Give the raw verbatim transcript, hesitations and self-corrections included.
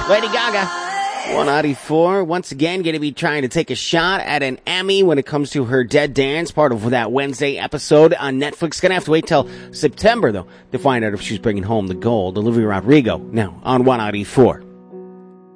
Lady Gaga. one ninety-four, once again, going to be trying to take a shot at an Emmy when it comes to her Dead Dance, part of that Wednesday episode on Netflix. Going to have to wait till September, though, to find out if she's bringing home the gold. Olivia Rodrigo, now on one ninety-four.